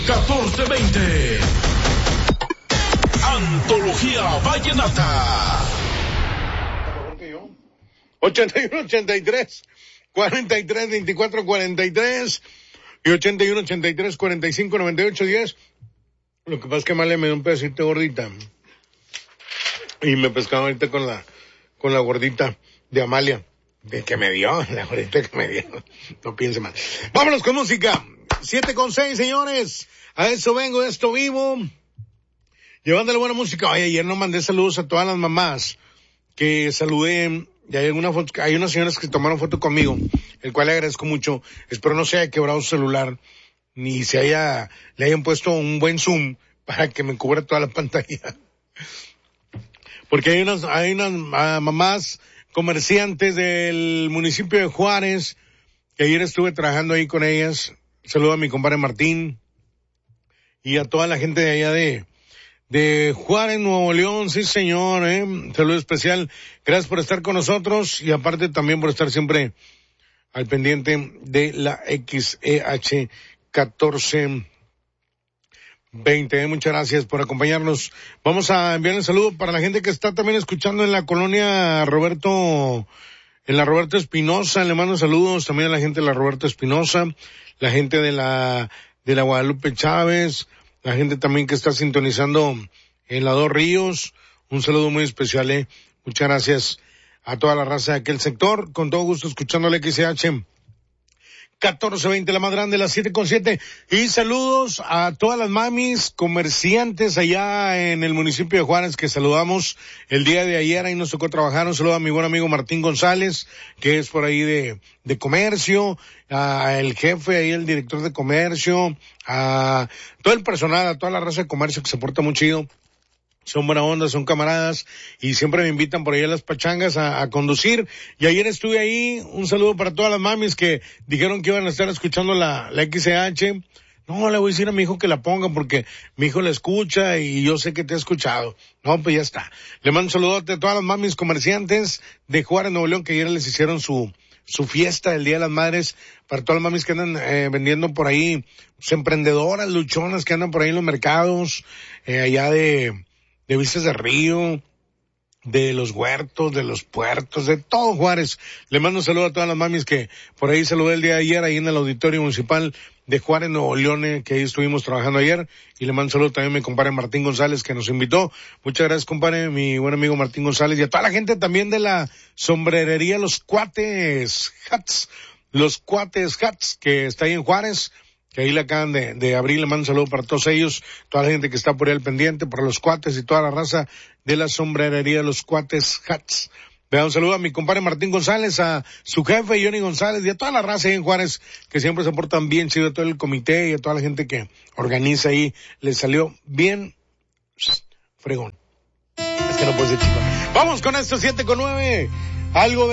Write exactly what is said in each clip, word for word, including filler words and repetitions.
catorce veinte. Antología Vallenata. ochenta y uno, ochenta y tres, cuarenta y tres, veinticuatro, cuarenta y tres y ochenta y uno, ochenta y tres, cuarenta y cinco, noventa y ocho, diez. Lo que pasa es que Amalia me dio un pedacito gordita y me pescaba ahorita con la con la gordita de Amalia, de que me dio, la gordita que me dio. No piense mal. Vámonos con música. siete con seis, señores. A eso vengo, a esto vivo. Llevándole buena música. Ay, ayer no mandé saludos a todas las mamás que saludé. Y hay alguna foto, hay unas señoras que tomaron foto conmigo, el cual le agradezco mucho. Espero no se haya quebrado su celular, ni se haya, le hayan puesto un buen zoom para que me cubra toda la pantalla. Porque hay unas, hay unas uh, mamás comerciantes del municipio de Juárez, que ayer estuve trabajando ahí con ellas. Saludo a mi compadre Martín y a toda la gente de allá de, de Juárez, Nuevo León. Sí, señor, eh. Saludo especial. Gracias por estar con nosotros y aparte también por estar siempre al pendiente de la X E H catorce veinte. Muchas gracias por acompañarnos. Vamos a enviar un saludo para la gente que está también escuchando en la colonia Roberto, en la Roberto Espinosa. Le mando saludos también a la gente de la Roberto Espinosa, la gente de la, de la Guadalupe Chávez, la gente también que está sintonizando en la Dos Ríos. Un saludo muy especial, eh. Muchas gracias a toda la raza de aquel sector. Con todo gusto escuchando la X E H catorce veinte, la más grande, las siete con siete. Y saludos a todas las mamis comerciantes allá en el municipio de Juárez que saludamos el día de ayer. Ahí nos tocó trabajar. Un saludo a mi buen amigo Martín González, que es por ahí de, de comercio, a el jefe ahí, el director de comercio, a todo el personal, a toda la raza de comercio que se porta muy chido. Son buena onda, son camaradas y siempre me invitan por ahí a las pachangas a, a conducir. Y ayer estuve ahí. Un saludo para todas las mamis que dijeron que iban a estar escuchando la, la X E H. No, le voy a decir a mi hijo que la ponga porque mi hijo la escucha y yo sé que te ha escuchado. No, pues ya está. Le mando un saludo a todas las mamis comerciantes de Juárez, Nuevo León, que ayer les hicieron su su fiesta del Día de las Madres. Para todas las mamis que andan eh, vendiendo por ahí, pues, emprendedoras, luchonas que andan por ahí en los mercados, eh, allá de... de Vistas de Río, de los huertos, de los puertos, de todo Juárez. Le mando un saludo a todas las mamis que por ahí saludé el día de ayer ahí en el auditorio municipal de Juárez, Nuevo León, que ahí estuvimos trabajando ayer. Y le mando un saludo también a mi compadre Martín González que nos invitó. Muchas gracias, compadre, mi buen amigo Martín González, y a toda la gente también de la sombrerería Los Cuates Hats, Los Cuates Hats, que está ahí en Juárez, que ahí le acaban de, de abrir. Le mando un saludo para todos ellos, toda la gente que está por ahí al pendiente, para los cuates y toda la raza de la sombrerería Los Cuates Hats. Le un saludo a mi compadre Martín González, a su jefe Johnny González y a toda la raza ahí en Juárez, que siempre se portan bien chido, a todo el comité y a toda la gente que organiza ahí. Les salió bien fregón. Es que no puede ser chico. Vamos con esto, siete con nueve. Algo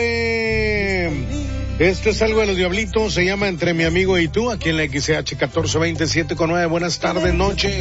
de... Esto es algo de los Diablitos, se llama Entre mi amigo y tú, aquí en la X E H catorce veinte, siete con nueve. Buenas tardes, noche.